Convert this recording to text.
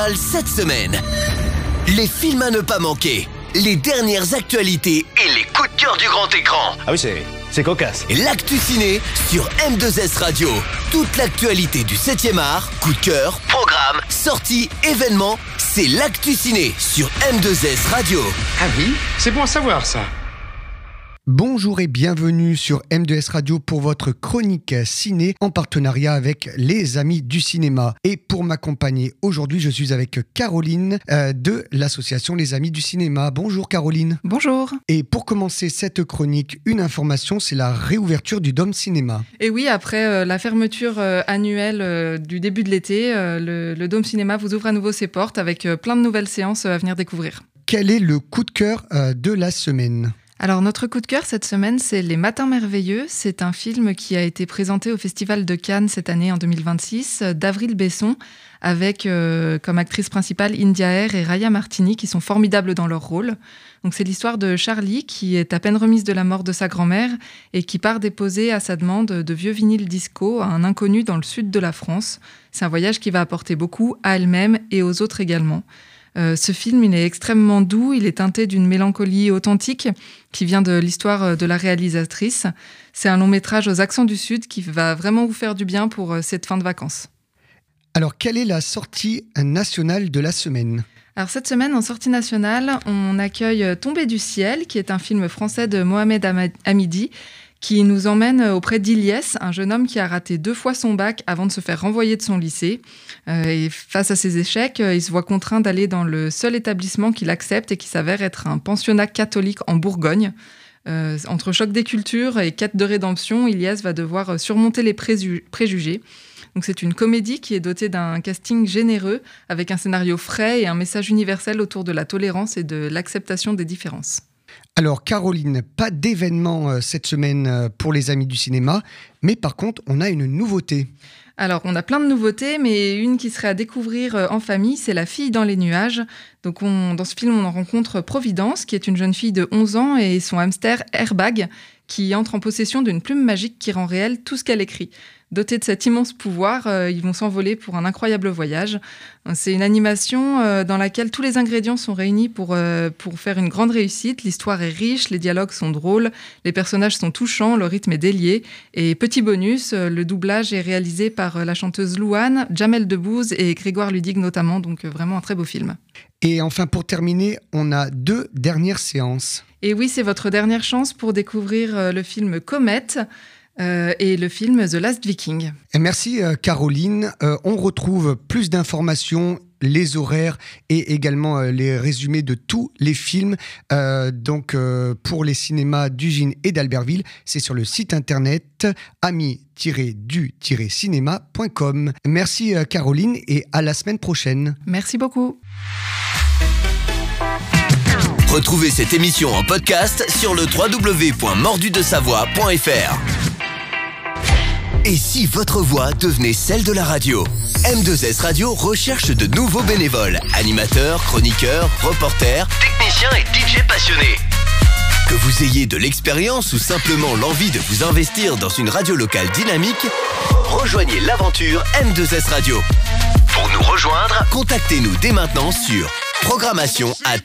Cette semaine, les films à ne pas manquer, les dernières actualités et les coups de cœur du grand écran. Ah oui, c'est cocasse. Et l'actu ciné sur M2S Radio. Toute l'actualité du 7e art, coup de cœur, programme, sorties, événements, c'est l'actu ciné sur M2S Radio. Ah oui, c'est bon à savoir ça. Bonjour et bienvenue sur M2S Radio pour votre chronique ciné en partenariat avec les Amis du Cinéma. Et pour m'accompagner aujourd'hui, je suis avec Caroline de l'association Les Amis du Cinéma. Bonjour Caroline. Bonjour. Et pour commencer cette chronique, une information, c'est la réouverture du Dôme Cinéma. Et oui, après la fermeture annuelle du début de l'été, le Dôme Cinéma vous ouvre à nouveau ses portes avec plein de nouvelles séances à venir découvrir. Quel est le coup de cœur de la semaine ? Alors notre coup de cœur cette semaine, c'est Les Matins Merveilleux. C'est un film qui a été présenté au Festival de Cannes cette année en 2026 d'Avril Besson avec comme actrice principale India Air et Raya Martini qui sont formidables dans leur rôle. Donc c'est l'histoire de Charlie qui est à peine remise de la mort de sa grand-mère et qui part déposer à sa demande de vieux vinyles disco à un inconnu dans le sud de la France. C'est un voyage qui va apporter beaucoup à elle-même et aux autres également. Ce film, il est extrêmement doux, il est teinté d'une mélancolie authentique qui vient de l'histoire de la réalisatrice. C'est un long métrage aux accents du Sud qui va vraiment vous faire du bien pour cette fin de vacances. Alors, quelle est la sortie nationale de la semaine ? Alors cette semaine, en sortie nationale, on accueille Tombé du ciel, qui est un film français de Mohamed Hamidi, qui nous emmène auprès d'Ilyes, un jeune homme qui a raté 2 fois son bac avant de se faire renvoyer de son lycée. Et face à ses échecs, il se voit contraint d'aller dans le seul établissement qu'il accepte et qui s'avère être un pensionnat catholique en Bourgogne. Entre choc des cultures et quête de rédemption, Ilyes va devoir surmonter les préjugés. Donc c'est une comédie qui est dotée d'un casting généreux, avec un scénario frais et un message universel autour de la tolérance et de l'acceptation des différences. Alors Caroline, pas d'événement cette semaine pour les Amis du Cinéma, mais par contre on a une nouveauté. Alors on a plein de nouveautés, mais une qui serait à découvrir en famille, c'est La fille dans les nuages. Donc dans ce film on en rencontre Providence, qui est une jeune fille de 11 ans et son hamster Airbag, qui entre en possession d'une plume magique qui rend réel tout ce qu'elle écrit. Dotés de cet immense pouvoir, ils vont s'envoler pour un incroyable voyage. C'est une animation dans laquelle tous les ingrédients sont réunis pour faire une grande réussite. L'histoire est riche, les dialogues sont drôles, les personnages sont touchants, le rythme est délié. Et petit bonus, le doublage est réalisé par la chanteuse Louane, Jamel Debbouze et Grégoire Ludig notamment, donc vraiment un très beau film. Et enfin, pour terminer, on a 2 dernières séances. Et oui, c'est votre dernière chance pour découvrir le film Comet et le film The Last Viking. Et merci Caroline. On retrouve plus d'informations, les horaires et également les résumés de tous les films. Pour les cinémas d'Ugine et d'Albertville, c'est sur le site internet ami-du-cinéma.com. Merci Caroline et à la semaine prochaine. Merci beaucoup. Retrouvez cette émission en podcast sur le www.mordudesavoie.fr. Et si votre voix devenait celle de la radio ? M2S Radio recherche de nouveaux bénévoles, animateurs, chroniqueurs, reporters, techniciens et DJ passionnés. Que vous ayez de l'expérience ou simplement l'envie de vous investir dans une radio locale dynamique, rejoignez l'aventure M2S Radio. Pour nous rejoindre, contactez-nous dès maintenant sur programmation@